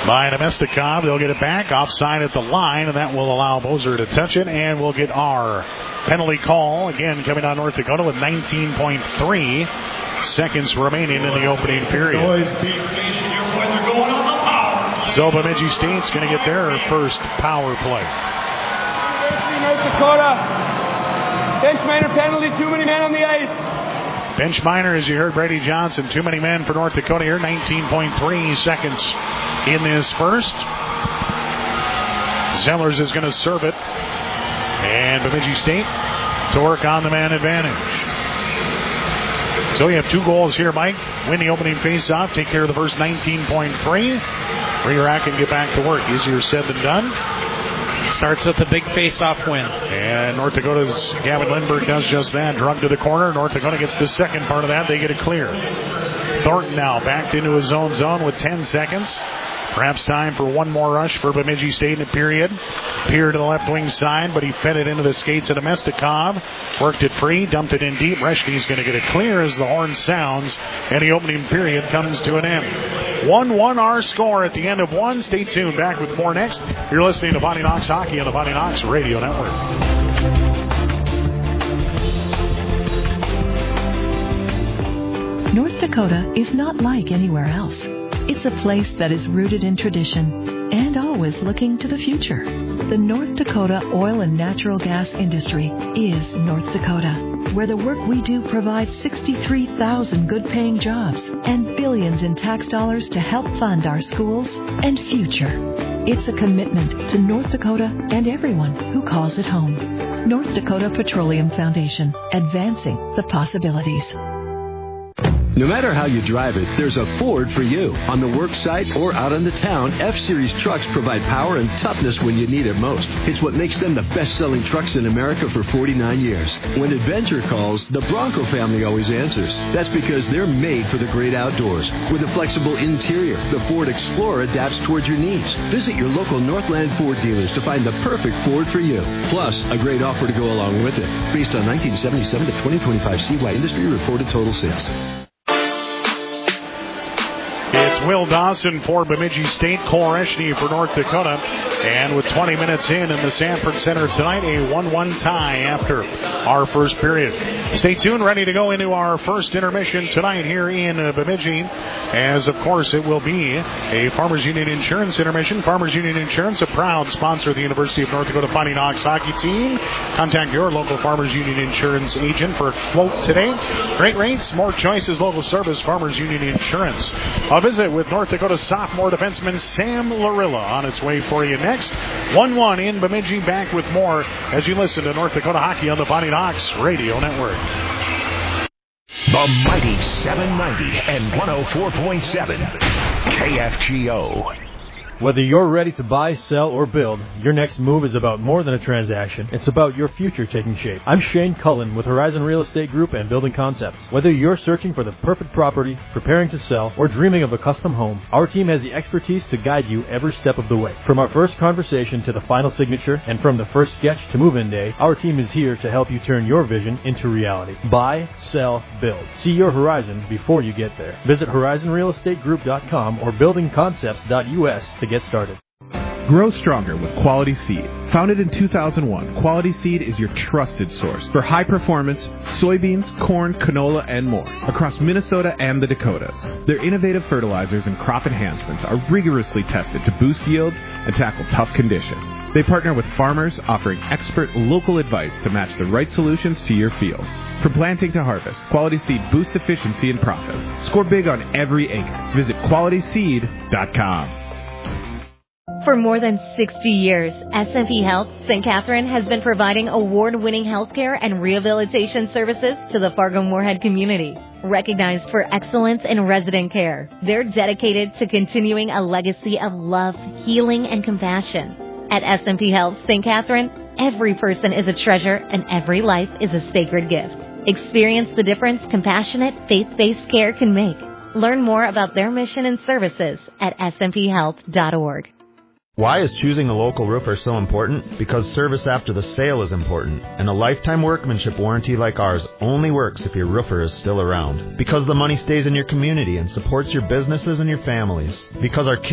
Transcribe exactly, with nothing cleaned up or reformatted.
by Nemestikov. They'll get it back offside at the line, and that will allow Moser to touch it, and we'll get our penalty call again coming on North Dakota with nineteen point three seconds remaining in the opening period. So Bemidji State's going to get their first power play. North Dakota. Bench minor penalty, too many men on the ice. Bench minor, as you heard Brady Johnson, too many men for North Dakota here. nineteen point three seconds in this first. Zellers is going to serve it. And Bemidji State to work on the man advantage. So we have two goals here, Mike. Win the opening face-off, take care of the first nineteen point three. Re-rack and get back to work. Easier said than done. Starts with a big face-off win. And North Dakota's Gavin Lindbergh does just that. Drug to the corner. North Dakota gets the second part of that. They get it clear. Thornton now backed into his own zone with ten seconds. Perhaps time for one more rush for Bemidji State in a period. Peer to the left wing side, but he fed it into the skates of Nemestikov. Worked it free, dumped it in deep. Reschke's going to get it clear as the horn sounds, and the opening period comes to an end. one one our score at the end of one. Stay tuned. Back with more next. You're listening to Bonnie Knox Hockey on the Bonnie Knox Radio Network. North Dakota is not like anywhere else. It's a place that is rooted in tradition and always looking to the future. The North Dakota oil and natural gas industry is North Dakota, where the work we do provides sixty-three thousand good-paying jobs and billions in tax dollars to help fund our schools and future. It's a commitment to North Dakota and everyone who calls it home. North Dakota Petroleum Foundation, advancing the possibilities. No matter how you drive it, there's a Ford for you. On the work site or out on the town, F-Series trucks provide power and toughness when you need it most. It's what makes them the best-selling trucks in America for forty-nine years. When adventure calls, the Bronco family always answers. That's because they're made for the great outdoors. With a flexible interior, the Ford Explorer adapts towards your needs. Visit your local Northland Ford dealers to find the perfect Ford for you. Plus, a great offer to go along with it. Based on nineteen seventy-seven to twenty twenty-five C Y industry reported total sales. It's Will Dawson for Bemidji State, Cole Reschke for North Dakota. And with twenty minutes in in the Sanford Center tonight, a one one tie after our first period. Stay tuned, ready to go into our first intermission tonight here in uh, Bemidji. As, of course, it will be a Farmers Union Insurance intermission. Farmers Union Insurance, a proud sponsor of the University of North Dakota Bonnie Knox hockey team. Contact your local Farmers Union Insurance agent for a quote today. Great rates, more choices, local service, Farmers Union Insurance. A visit with North Dakota sophomore defenseman Sam Larilla on its way for you next. one one in Bemidji. Back with more as you listen to North Dakota Hockey on the Bonnie Knox Radio Network. The mighty seven ninety and one oh four point seven K F G O. Whether you're ready to buy, sell, or build, your next move is about more than a transaction. It's about your future taking shape. I'm Shane Cullen with Horizon Real Estate Group and Building Concepts. Whether you're searching for the perfect property, preparing to sell, or dreaming of a custom home, our team has the expertise to guide you every step of the way. From our first conversation to the final signature, and from the first sketch to move-in day, our team is here to help you turn your vision into reality. Buy, sell, build. See your horizon before you get there. Visit horizon real estate group dot com or building concepts dot U S to get started. Grow stronger with Quality Seed. Founded in two thousand one, Quality Seed is your trusted source for high performance soybeans, corn, canola, and more across Minnesota and the Dakotas. Their innovative fertilizers and crop enhancements are rigorously tested to boost yields and tackle tough conditions. They partner with farmers, offering expert local advice to match the right solutions to your fields. From planting to harvest, Quality Seed boosts efficiency and profits. Score big on every acre. Visit quality seed dot com. For more than sixty years, S and P Health Saint Catherine has been providing award-winning healthcare and rehabilitation services to the Fargo-Moorhead community. Recognized for excellence in resident care, they're dedicated to continuing a legacy of love, healing, and compassion. At S and P Health Saint Catherine, every person is a treasure and every life is a sacred gift. Experience the difference compassionate, faith-based care can make. Learn more about their mission and services at s m p health dot org. Why is choosing a local roofer so important? Because service after the sale is important, and a lifetime workmanship warranty like ours only works if your roofer is still around. Because the money stays in your community and supports your businesses and your families. Because our kids